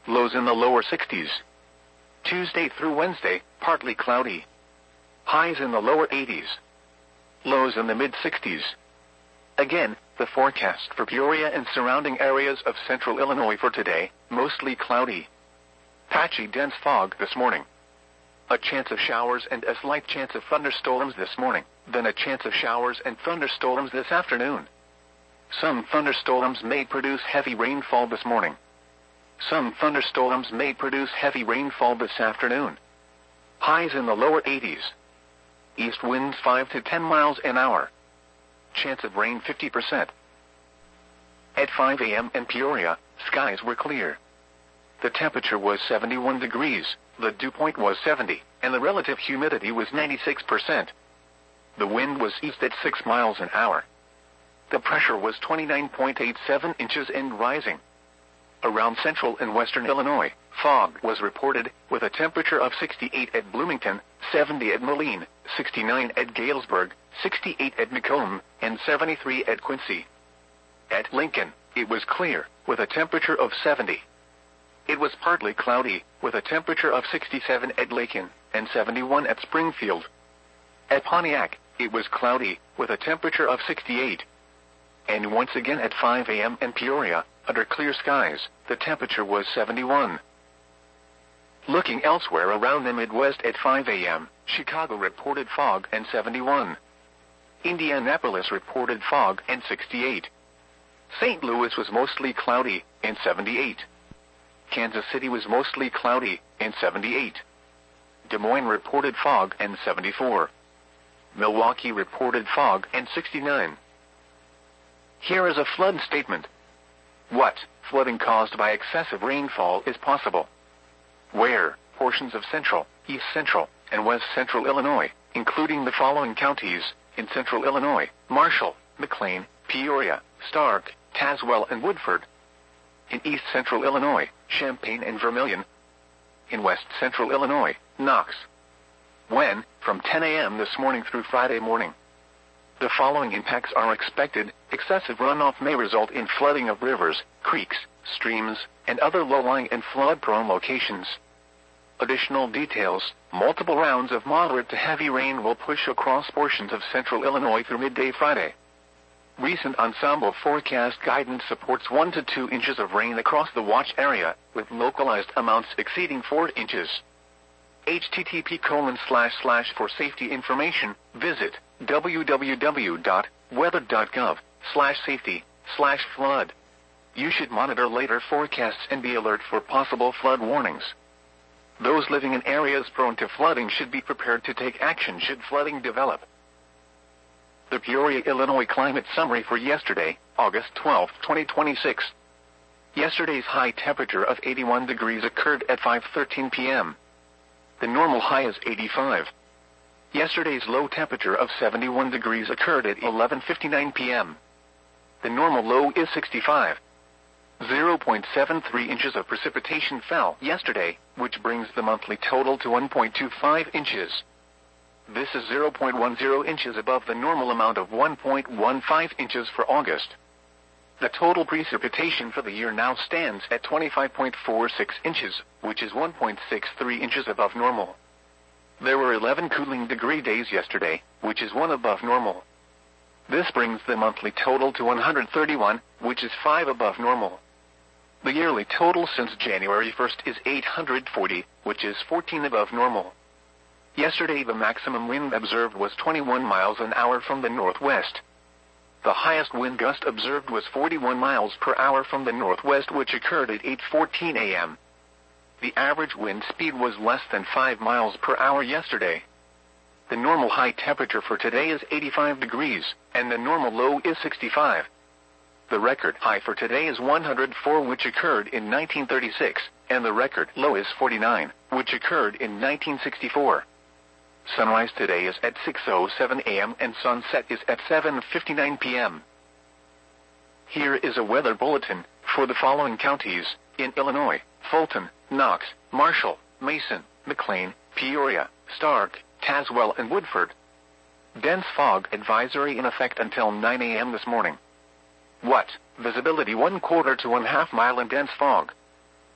lows in the lower 60s. Tuesday through Wednesday, partly cloudy. Highs in the lower 80s. Lows in the mid-60s. Again, the forecast for Peoria and surrounding areas of central Illinois for today, mostly cloudy. Patchy dense fog this morning. A chance of showers and a slight chance of thunderstorms this morning, then a chance of showers and thunderstorms this afternoon. Some thunderstorms may produce heavy rainfall this morning. Some thunderstorms may produce heavy rainfall this afternoon. Highs in the lower 80s. East winds 5 to 10 miles an hour. Chance of rain 50%. At 5 a.m. in Peoria, skies were clear. The temperature was 71 degrees, the dew point was 70, and the relative humidity was 96%. The wind was east at 6 miles an hour. The pressure was 29.87 inches and rising. Around central and western Illinois, fog was reported, with a temperature of 68 at Bloomington, 70 at Moline, 69 at Galesburg, 68 at Macomb, and 73 at Quincy. At Lincoln, it was clear, with a temperature of 70. It was partly cloudy, with a temperature of 67 at Lakin, and 71 at Springfield. At Pontiac, it was cloudy, with a temperature of 68. And once again at 5 a.m. in Peoria, under clear skies, the temperature was 71. Looking elsewhere around the Midwest at 5 a.m., Chicago reported fog and 71. Indianapolis reported fog and 68. St. Louis was mostly cloudy and 78. Kansas City was mostly cloudy and 78. Des Moines reported fog and 74. Milwaukee reported fog and 69. Here is a flood statement. What flooding caused by excessive rainfall is possible? Where portions of central, east central, and west central Illinois, including the following counties, in central Illinois: Marshall, McLean, Peoria, Stark, Tazewell, and Woodford. In east central Illinois, Champaign and Vermilion. In west central Illinois, Knox. When? From 10 a.m. this morning through Friday morning. The following impacts are expected. Excessive runoff may result in flooding of rivers, creeks, streams, and other low-lying and flood-prone locations. Additional details: multiple rounds of moderate to heavy rain will push across portions of central Illinois through midday Friday. Recent ensemble forecast guidance supports 1 to 2 inches of rain across the watch area, with localized amounts exceeding 4 inches. http:// for safety information, visit www.weather.gov/safety/flood. You should monitor later forecasts and be alert for possible flood warnings. Those living in areas prone to flooding should be prepared to take action should flooding develop. The Peoria, Illinois climate summary for yesterday, August 12, 2026. Yesterday's high temperature of 81 degrees occurred at 5:13 p.m. The normal high is 85. Yesterday's low temperature of 71 degrees occurred at 11:59 p.m. The normal low is 65. 0.73 inches of precipitation fell yesterday, which brings the monthly total to 1.25 inches. This is 0.10 inches above the normal amount of 1.15 inches for August. The total precipitation for the year now stands at 25.46 inches, which is 1.63 inches above normal. There were 11 cooling degree days yesterday, which is 1 above normal. This brings the monthly total to 131, which is 5 above normal. The yearly total since January 1st is 840, which is 14 above normal. Yesterday the maximum wind observed was 21 miles an hour from the northwest. The highest wind gust observed was 41 miles per hour from the northwest, which occurred at 8:14 a.m. The average wind speed was less than 5 miles per hour yesterday. The normal high temperature for today is 85 degrees, and the normal low is 65. The record high for today is 104, which occurred in 1936, and the record low is 49, which occurred in 1964. Sunrise today is at 6:07 a.m. and sunset is at 7:59 p.m. Here is a weather bulletin for the following counties in Illinois: Fulton, Knox, Marshall, Mason, McLean, Peoria, Stark, Tazewell, and Woodford. Dense fog advisory in effect until 9 a.m. this morning. What? Visibility 1/4 to 1/2 mile in dense fog.